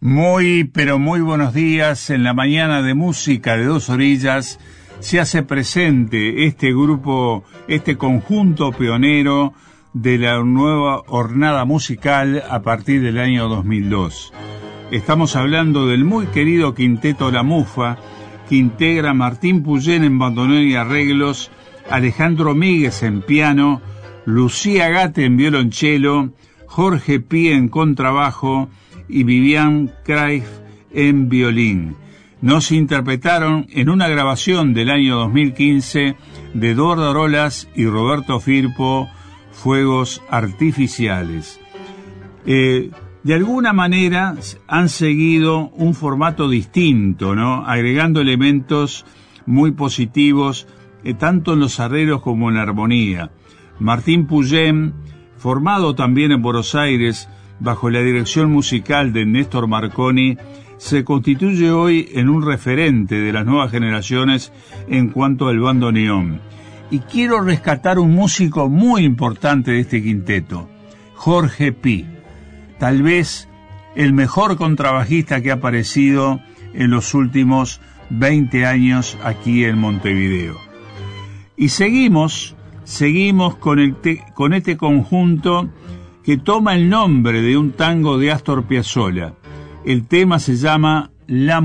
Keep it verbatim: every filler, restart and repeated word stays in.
Muy, pero muy buenos días. En la mañana de música de Dos Orillas se hace presente este grupo, este conjunto pionero de la nueva hornada musical a partir del año dos mil dos. Estamos hablando del muy querido Quinteto La Mufa, que integra Martín Puyén en bandoneón y arreglos, Alejandro Míguez en piano, Lucía Gate en violonchelo, Jorge Pie en contrabajo y Vivian Craig en violín. Nos interpretaron en una grabación del año dos mil quince de Eduardo Arolas y Roberto Firpo, Fuegos Artificiales. Eh, de alguna manera han seguido un formato distinto, ¿no? Agregando elementos muy positivos, eh, tanto en los arreglos como en la armonía. Martín Puyén, formado también en Buenos Aires, bajo la dirección musical de Néstor Marconi, se constituye hoy en un referente de las nuevas generaciones en cuanto al bandoneón. Y quiero rescatar un músico muy importante de este quinteto, Jorge Pi, tal vez el mejor contrabajista que ha aparecido en los últimos veinte años aquí en Montevideo. Y seguimos, seguimos con, el te, con este conjunto que toma el nombre de un tango de Astor Piazzolla. El tema se llama La